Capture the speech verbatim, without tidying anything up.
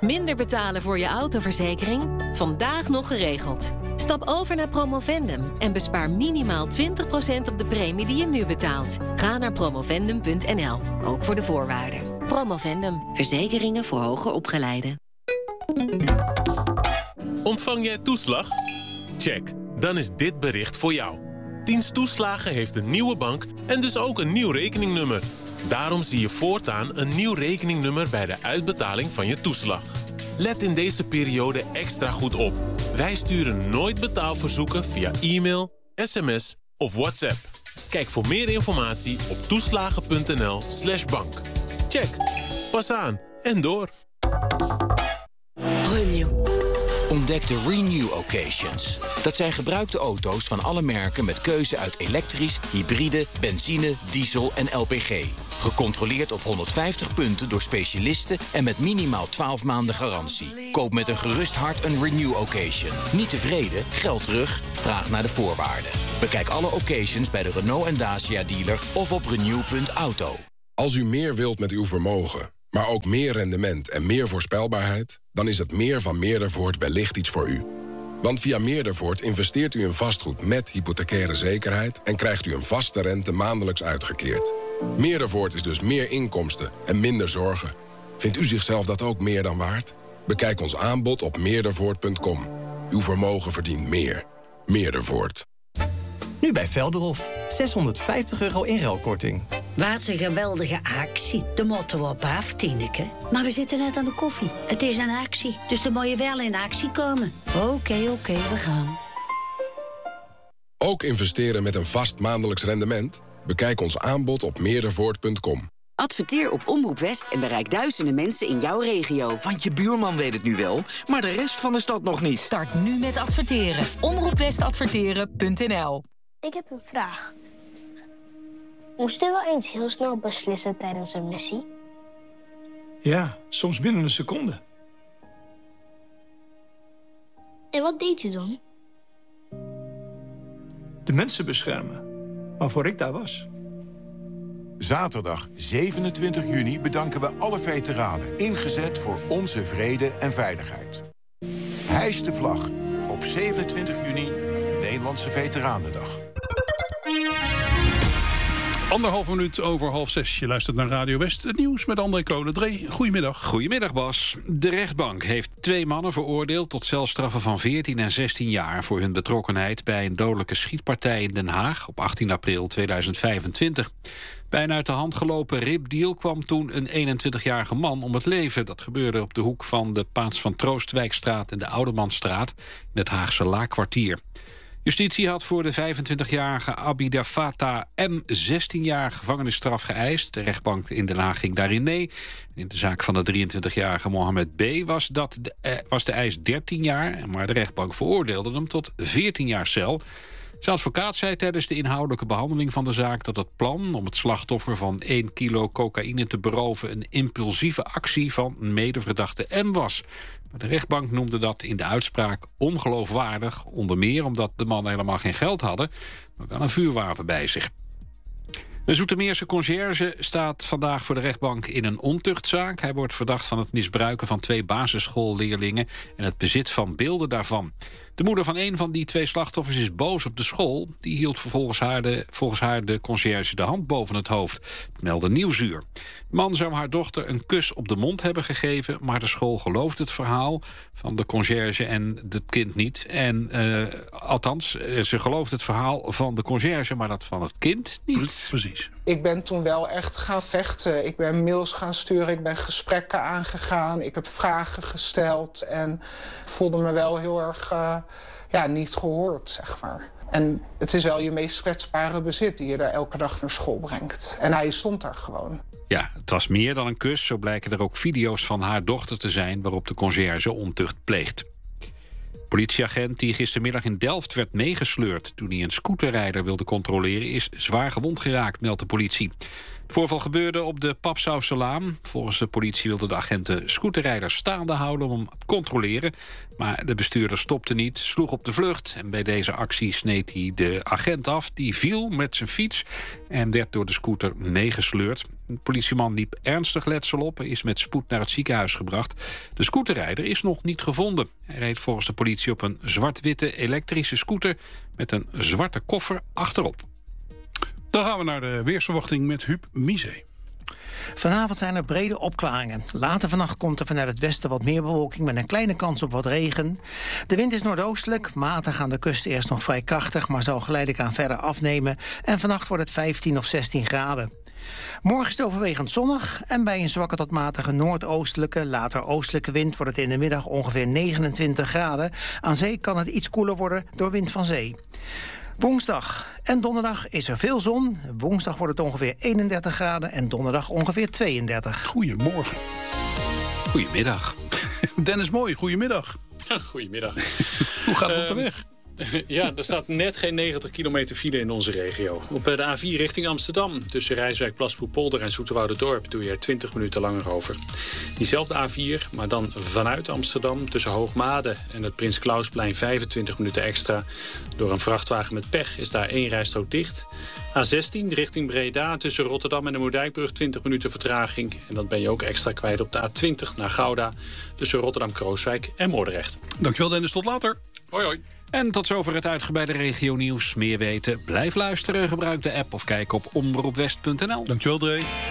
Minder betalen voor je autoverzekering? Vandaag nog geregeld. Stap over naar Promovendum en bespaar minimaal twintig procent op de premie die je nu betaalt. Ga naar promovendum punt n l, ook voor de voorwaarden. Promovendum, verzekeringen voor hoger opgeleiden. Ontvang jij toeslag? Check, dan is dit bericht voor jou. Dienst Toeslagen heeft een nieuwe bank en dus ook een nieuw rekeningnummer. Daarom zie je voortaan een nieuw rekeningnummer bij de uitbetaling van je toeslag. Let in deze periode extra goed op. Wij sturen nooit betaalverzoeken via e-mail, sms of WhatsApp. Kijk voor meer informatie op toeslagen punt n l slash bank. Check, pas aan en door. Renew. Ontdek de Renew Occasions. Dat zijn gebruikte auto's van alle merken met keuze uit elektrisch, hybride, benzine, diesel en L P G. Gecontroleerd op honderdvijftig punten door specialisten en met minimaal twaalf maanden garantie. Koop met een gerust hart een Renew Occasion. Niet tevreden? Geld terug? Vraag naar de voorwaarden. Bekijk alle occasions bij de Renault en Dacia dealer of op renew punt auto. Als u meer wilt met uw vermogen, maar ook meer rendement en meer voorspelbaarheid, dan is het meer van Meerdervoort wellicht iets voor u. Want via Meerdervoort investeert u in vastgoed met hypothecaire zekerheid en krijgt u een vaste rente maandelijks uitgekeerd. Meerdervoort is dus meer inkomsten en minder zorgen. Vindt u zichzelf dat ook meer dan waard? Bekijk ons aanbod op meerdervoort punt com. Uw vermogen verdient meer. Meerdervoort. Nu bij Velderhof. zeshonderdvijftig euro inruilkorting. Wat een geweldige actie. De moeten we op af, Tineke. Maar we zitten net aan de koffie. Het is een actie, dus dan moet je wel in actie komen. Oké, okay, oké, okay, we gaan. Ook investeren met een vast maandelijks rendement? Bekijk ons aanbod op meerdervoort punt com. Adverteer op Omroep West en bereik duizenden mensen in jouw regio. Want je buurman weet het nu wel, maar de rest van de stad nog niet. Start nu met adverteren. omroep west adverteren punt n l. Ik heb een vraag. Moest u wel eens heel snel beslissen tijdens een missie? Ja, soms binnen een seconde. En wat deed u dan? De mensen beschermen, waarvoor ik daar was. Zaterdag zevenentwintig juni bedanken we alle veteranen, ingezet voor onze vrede en veiligheid. Hijs de vlag op zevenentwintig juni, Nederlandse Veteranendag. Anderhalf minuut over half zes. Je luistert naar Radio West. Het nieuws met André Kolen-Dree. Goedemiddag. Goedemiddag, Bas. De rechtbank heeft twee mannen veroordeeld tot celstraffen van veertien en zestien jaar... voor hun betrokkenheid bij een dodelijke schietpartij in Den Haag op achttien april tweeduizend vijfentwintig. Bij een uit de hand gelopen ripdeal kwam toen een eenentwintigjarige man om het leven. Dat gebeurde op de hoek van de Paats van Troostwijkstraat en de Oudermanstraat in het Haagse Laakkwartier. Justitie had voor de vijfentwintigjarige Abida Fatah M. zestien jaar gevangenisstraf geëist. De rechtbank in Den Haag ging daarin mee. In de zaak van de drieëntwintigjarige Mohammed B. was, dat de, eh, was de eis dertien jaar... maar de rechtbank veroordeelde hem tot veertien jaar cel. Zijn advocaat zei tijdens de inhoudelijke behandeling van de zaak... dat het plan om het slachtoffer van één kilo cocaïne te beroven... een impulsieve actie van een medeverdachte M. was. Maar de rechtbank noemde dat in de uitspraak ongeloofwaardig. Onder meer omdat de mannen helemaal geen geld hadden... maar wel een vuurwapen bij zich. Een Zoetermeerse conciërge staat vandaag voor de rechtbank in een ontuchtzaak. Hij wordt verdacht van het misbruiken van twee basisschoolleerlingen... en het bezit van beelden daarvan. De moeder van een van die twee slachtoffers is boos op de school. Die hield vervolgens haar de, volgens haar de conciërge de hand boven het hoofd. Het meldde Nieuwsuur. De man zou haar dochter een kus op de mond hebben gegeven... maar de school gelooft het verhaal van de conciërge en het kind niet. En uh, althans, ze gelooft het verhaal van de conciërge... maar dat van het kind niet. Precies. Ik ben toen wel echt gaan vechten. Ik ben mails gaan sturen, ik ben gesprekken aangegaan. Ik heb vragen gesteld en voelde me wel heel erg uh, ja, niet gehoord, zeg maar. En het is wel je meest kwetsbare bezit die je daar elke dag naar school brengt. En hij stond daar gewoon. Ja, het was meer dan een kus. Zo blijken er ook video's van haar dochter te zijn... waarop de conciërge ontucht pleegt. Politieagent die gistermiddag in Delft werd meegesleurd... toen hij een scooterrijder wilde controleren... is zwaar gewond geraakt, meldt de politie. Het voorval gebeurde op de Papsauselaan. Volgens de politie wilden de agenten scooterrijders staande houden om hem te controleren. Maar de bestuurder stopte niet, sloeg op de vlucht. En bij deze actie sneed hij de agent af. Die viel met zijn fiets en werd door de scooter meegesleurd. De politieman liep ernstig letsel op en is met spoed naar het ziekenhuis gebracht. De scooterrijder is nog niet gevonden. Hij reed volgens de politie op een zwart-witte elektrische scooter met een zwarte koffer achterop. Dan gaan we naar de weersverwachting met Huub Miezee. Vanavond zijn er brede opklaringen. Later vannacht komt er vanuit het westen wat meer bewolking met een kleine kans op wat regen. De wind is noordoostelijk, matig aan de kust eerst nog vrij krachtig, maar zal geleidelijk aan verder afnemen. En vannacht wordt het vijftien of zestien graden. Morgen is het overwegend zonnig en bij een zwakke tot matige noordoostelijke, later oostelijke wind wordt het in de middag ongeveer negenentwintig graden. Aan zee kan het iets koeler worden door wind van zee. Woensdag en donderdag is er veel zon. Woensdag wordt het ongeveer eenendertig graden en donderdag ongeveer tweeëndertig. Goedemorgen. Goedemiddag. Dennis Mooi, goedemiddag. Ja, goedemiddag. Hoe gaat het op de Um, weg? Ja, er staat net geen negentig kilometer file in onze regio. Op de A vier richting Amsterdam, tussen Rijswijk, Plasboepolder en Zoeterwouderdorp, doe je er twintig minuten langer over. Diezelfde A vier, maar dan vanuit Amsterdam, tussen Hoogmade en het Prins Klausplein vijfentwintig minuten extra. Door een vrachtwagen met pech is daar één rijstrook dicht. A zestien richting Breda, tussen Rotterdam en de Moerdijkbrug twintig minuten vertraging. En dat ben je ook extra kwijt op de A twintig naar Gouda, tussen Rotterdam-Krooswijk en Moordrecht. Dankjewel Dennis, tot later. Hoi hoi. En tot zover het uitgebreide regionieuws. Meer weten, blijf luisteren, gebruik de app of kijk op omroepwest punt n l. Dankjewel Dree.